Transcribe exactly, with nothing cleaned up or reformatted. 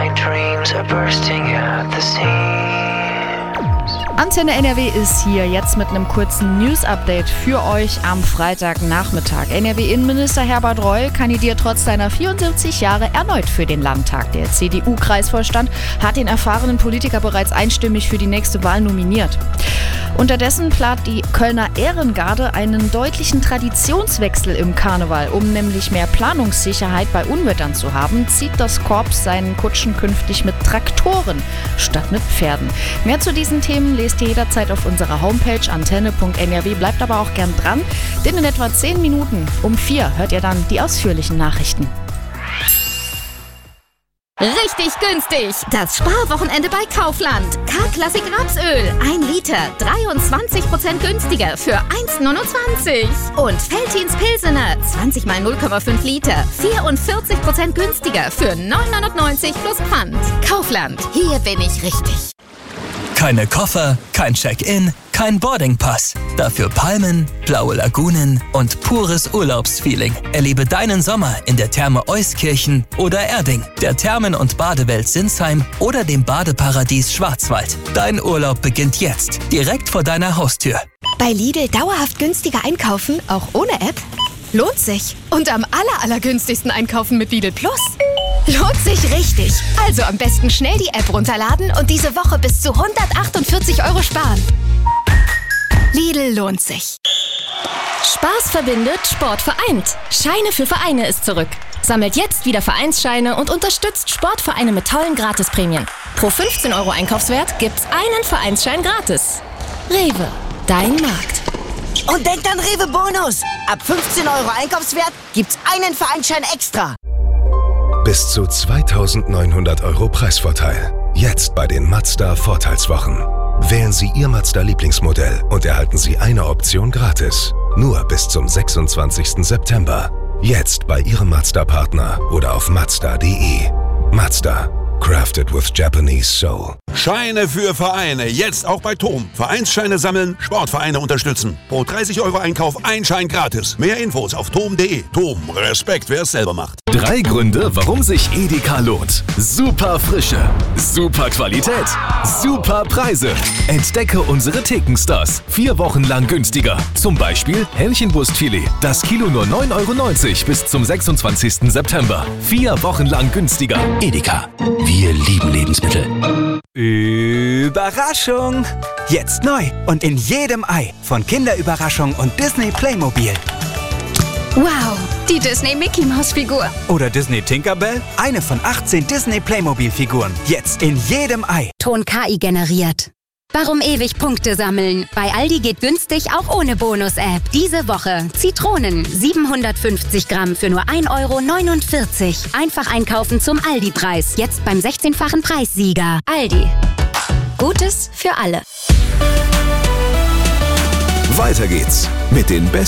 my dreams are bursting at the seams. Antenne N R W ist hier jetzt mit einem kurzen News-Update für euch am Freitagnachmittag. N R W-Innenminister Herbert Reul kandidiert trotz seiner vierundsiebzig Jahre erneut für den Landtag. Der C D U-Kreisvorstand hat den erfahrenen Politiker bereits einstimmig für die nächste Wahl nominiert. Unterdessen plant die Kölner Ehrengarde einen deutlichen Traditionswechsel im Karneval. Um nämlich mehr Planungssicherheit bei Unwettern zu haben, zieht das Korps seinen Kutschen künftig mit Traktoren statt mit Pferden. Mehr zu diesen Themen lest ihr jederzeit auf unserer Homepage antenne punkt n r w. Bleibt aber auch gern dran, denn in etwa zehn Minuten um vier hört ihr dann die ausführlichen Nachrichten. Richtig günstig! Das Sparwochenende bei Kaufland. K-Klassik Rapsöl. ein Liter. dreiundzwanzig Prozent günstiger für eins neunundzwanzig. Und Veltins Pilsener. zwanzig mal null Komma fünf Liter. vierundvierzig Prozent günstiger für neun neunundneunzig plus Pfand. Kaufland. Hier bin ich richtig. Keine Koffer, kein Check-in, kein Boardingpass. Dafür Palmen, blaue Lagunen und pures Urlaubsfeeling. Erlebe deinen Sommer in der Therme Euskirchen oder Erding, der Thermen- und Badewelt Sinsheim oder dem Badeparadies Schwarzwald. Dein Urlaub beginnt jetzt, direkt vor deiner Haustür. Bei Lidl dauerhaft günstiger einkaufen, auch ohne App? Lohnt sich. Und am aller, allergünstigsten einkaufen mit Lidl Plus. Lohnt sich richtig. Also am besten schnell die App runterladen und diese Woche bis zu hundertachtundvierzig Euro sparen. Lidl lohnt sich. Spaß verbindet, Sport vereint. Scheine für Vereine ist zurück. Sammelt jetzt wieder Vereinsscheine und unterstützt Sportvereine mit tollen Gratisprämien. Pro fünfzehn Euro Einkaufswert gibt's einen Vereinsschein gratis. Rewe, dein Markt. Und denkt an Rewe Bonus. Ab fünfzehn Euro Einkaufswert gibt's einen Vereinsschein extra. Bis zu zweitausendneunhundert Euro Preisvorteil. Jetzt bei den Mazda Vorteilswochen. Wählen Sie Ihr Mazda-Lieblingsmodell und erhalten Sie eine Option gratis. Nur bis zum sechsundzwanzigsten September. Jetzt bei Ihrem Mazda-Partner oder auf mazda punkt de. Mazda. Crafted with Japanese soul. Scheine für Vereine. Jetzt auch bei Tom. Vereinsscheine sammeln, Sportvereine unterstützen. Pro dreißig Euro Einkauf ein Schein gratis. Mehr Infos auf tom punkt de. Tom, Respekt, wer es selber macht. Drei Gründe, warum sich Edeka lohnt. Super Frische, super Qualität, super Preise. Entdecke unsere Thekenstars. Vier Wochen lang günstiger. Zum Beispiel Hähnchenbrustfilet. Das Kilo nur neun Euro neunzig bis zum sechsundzwanzigsten September. Vier Wochen lang günstiger. Edeka. Wir lieben Lebensmittel. Überraschung! Jetzt neu und in jedem Ei von Kinderüberraschung und Disney Playmobil. Wow, die Disney Mickey Maus Figur. Oder Disney Tinkerbell, eine von achtzehn Disney Playmobil Figuren. Jetzt in jedem Ei. Ton K I generiert. Warum ewig Punkte sammeln? Bei Aldi geht günstig auch ohne Bonus-App. Diese Woche Zitronen siebenhundertfünfzig Gramm für nur ein Euro neunundvierzig. Einfach einkaufen zum Aldi-Preis. Jetzt beim sechzehnfachen Preissieger. Aldi. Gutes für alle. Weiter geht's mit den besten